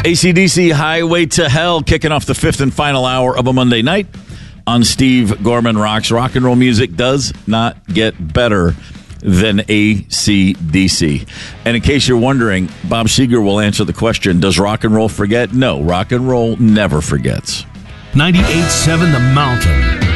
AC/DC Highway to Hell, kicking off the fifth and final hour of a Monday night on Steve Gorman Rocks. Rock and roll music does not get better than AC/DC. And in case you're wondering, Bob Seger will answer the question, does rock and roll forget? No, rock and roll never forgets. 98.7 The Mountain.